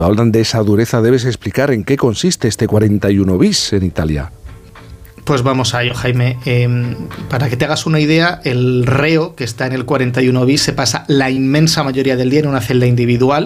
hablan de esa dureza, debes explicar en qué consiste este 41 bis en Italia. Pues vamos a ello, Jaime. Para que te hagas una idea, el reo que está en el 41 bis se pasa la inmensa mayoría del día en una celda individual,